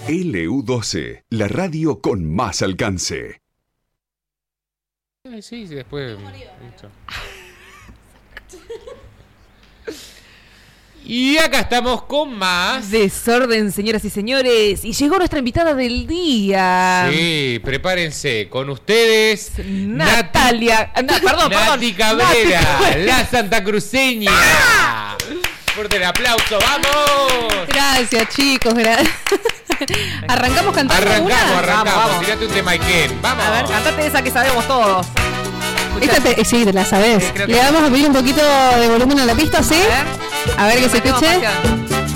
LU12, la radio con más alcance. Sí, después. Y acá estamos con más desorden, señoras y señores. Y llegó nuestra invitada del día. Sí, prepárense. Con ustedes, Natalia. Nati Cabrera, la santacruceña. Fuerte el aplauso, ¡vamos! Gracias, chicos. ¿Arrancamos cantando? Arrancamos. Vamos. Tirate un tema, Iken. Vamos. A ver, cantate esa que sabemos todos. Sí, te la sabés. Creo que Le vamos a pedir un poquito de volumen a la pista, ¿sí? A ver que se escuche.